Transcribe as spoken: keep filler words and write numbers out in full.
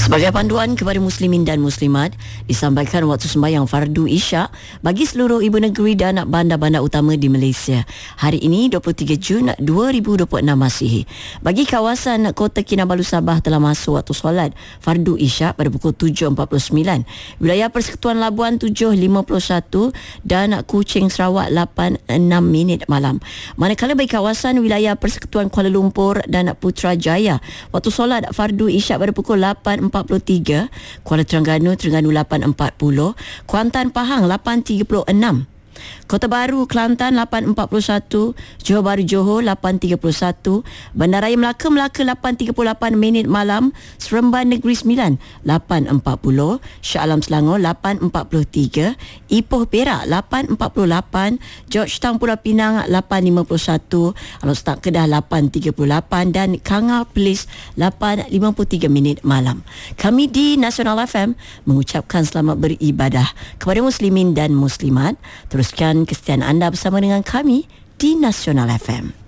Sebagai panduan kepada muslimin dan muslimat, disampaikan waktu sembahyang fardu Isyak bagi seluruh ibu negeri dan bandar-bandar utama di Malaysia. Hari ini dua puluh tiga Jun dua ribu dua puluh enam Masihi. Bagi kawasan Kota Kinabalu Sabah telah masuk waktu solat fardu Isyak pada pukul tujuh empat puluh sembilan. Wilayah Persekutuan Labuan tujuh lima puluh satu dan Kuching Sarawak lapan enam minit malam. Manakala bagi kawasan wilayah Persekutuan Kuala Lumpur dan Putrajaya, waktu solat fardu Isyak pada pukul lapan empat puluh tiga, Kuala Terengganu, Terengganu lapan empat puluh, Kuantan Pahang lapan tiga puluh enam, Kota Baru Kelantan lapan empat puluh satu, Johor Bahru Johor lapan tiga puluh satu, Bandaraya Melaka Melaka lapan tiga puluh lapan minit malam, Seremban Negeri Sembilan lapan empat puluh, Shah Alam Selangor lapan empat puluh tiga, Ipoh Perak lapan empat puluh lapan, Georgetown Pulau Pinang lapan lima puluh satu, Alor Kedah lapan tiga puluh lapan dan Kanga Perlis lapan lima puluh tiga minit malam. Kami di Nasional F M mengucapkan selamat beribadah kepada muslimin dan muslimat. Teruskan kesetiaan anda bersama dengan kami di Nasional F M.